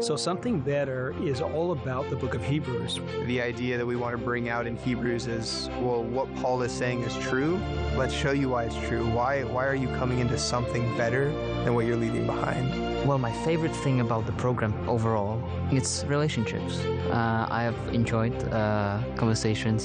So Something Better is all about the book of Hebrews. The idea that we want to bring out in Hebrews is, well, what Paul is saying is true. Let's show you why it's true. Why are you coming into something better than what you're leaving behind? Well, my favorite thing about the program overall, it's relationships. I have enjoyed conversations